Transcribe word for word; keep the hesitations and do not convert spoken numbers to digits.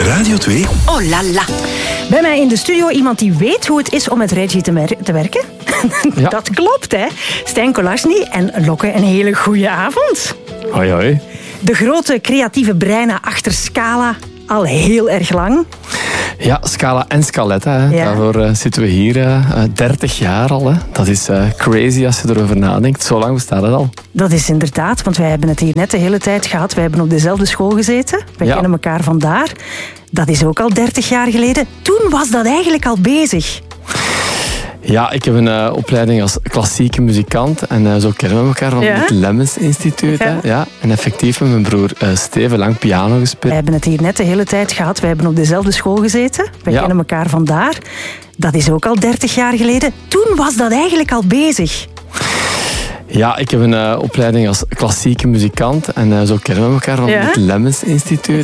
Radio twee. Oh la la. Bij mij in de studio iemand die weet hoe het is om met Reggie te, mer- te werken. Ja. Dat klopt, hè. Stijn Kolasny en Lokke, een hele goede avond. Hoi, hoi. De grote creatieve breinen achter Scala, al heel erg lang. Ja, Scala en Scaletta. Hè. Ja. Daarvoor uh, zitten we hier uh, dertig jaar al. Hè. Dat is uh, crazy als je erover nadenkt. Zo lang bestaat het al. Dat is inderdaad, want wij hebben het hier net de hele tijd gehad. Wij hebben op dezelfde school gezeten. Wij Ja. kennen elkaar vandaar. Dat is ook al dertig jaar geleden. Toen was dat eigenlijk al bezig. Ja, ik heb een uh, opleiding als klassieke muzikant. En uh, zo kennen we elkaar van Ja. het Lemmens Instituut. Ja. Hè. Ja. En effectief met mijn broer uh, Steven lang piano Wij gespeeld. hebben het hier net de hele tijd gehad. Wij hebben op dezelfde school gezeten. Wij Ja. kennen elkaar vandaar. Dat is ook al dertig jaar geleden. Toen was dat eigenlijk al bezig. Ja, ik heb een uh, opleiding als klassieke muzikant. En uh, zo kennen we elkaar van Ja. het Lemmens Instituut.